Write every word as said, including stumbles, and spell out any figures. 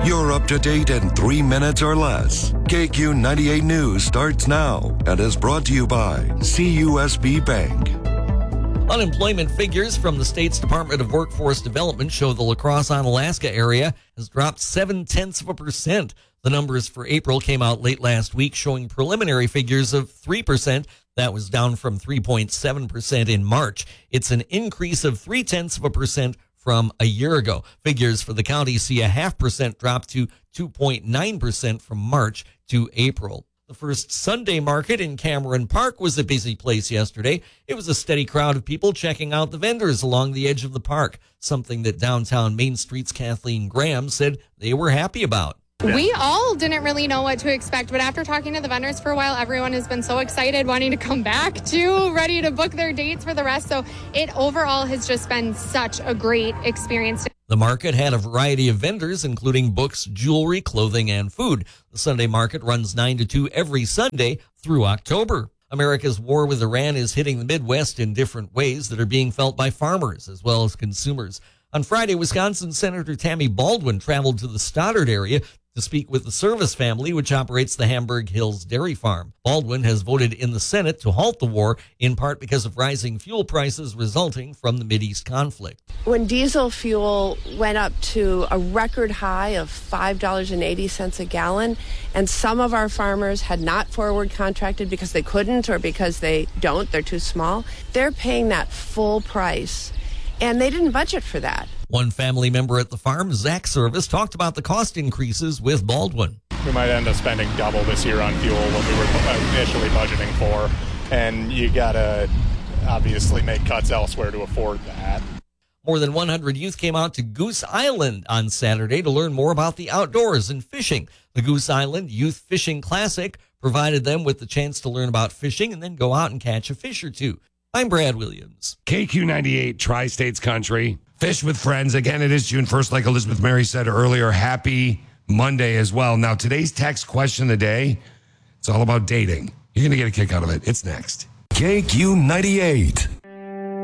You're up to date in three minutes or less. K Q ninety-eight News starts now and is brought to you by C U S B Bank. Unemployment figures from the state's Department of Workforce Development show the La Crosse, Alaska area has dropped seven tenths of a percent. The numbers for April came out late last week, showing preliminary figures of three percent. That was down from three point seven percent in March. It's an increase of three tenths of a percent from a year ago. Figures for the county see a half percent drop to two point nine percent from March to April. The first Sunday market in Cameron Park was a busy place yesterday. It was a steady crowd of people checking out the vendors along the edge of the park, something that downtown Main Street's Kathleen Graham said they were happy about. We all didn't really know what to expect, but after talking to the vendors for a while, everyone has been so excited, wanting to come back too, ready to book their dates for the rest. So it overall has just been such a great experience. The market had a variety of vendors, including books, jewelry, clothing, and food. The Sunday market runs nine to two every Sunday through October. America's war with Iran is hitting the Midwest in different ways that are being felt by farmers as well as consumers. On Friday, Wisconsin Senator Tammy Baldwin traveled to the Stoddard area to speak with the Service family, which operates the Hamburg Hills Dairy Farm. Baldwin has voted in the Senate to halt the war, in part because of rising fuel prices resulting from the Mideast conflict. When diesel fuel went up to a record high of five dollars and eighty cents a gallon, and some of our farmers had not forward contracted because they couldn't or because they don't, they're too small, they're paying that full price. And they didn't budget for that. One family member at the farm, Zach Service, talked about the cost increases with Baldwin. We might end up spending double this year on fuel what we were initially budgeting for. And you got to obviously make cuts elsewhere to afford that. More than one hundred youth came out to Goose Island on Saturday to learn more about the outdoors and fishing. The Goose Island Youth Fishing Classic provided them with the chance to learn about fishing and then go out and catch a fish or two. I'm Brad Williams. K Q ninety-eight, Tri-States Country. Fish with friends. Again, it is June first, like Elizabeth Mary said earlier. Happy Monday as well. Now, today's text question of the day, it's all about dating. You're going to get a kick out of it. It's next. K Q ninety-eight.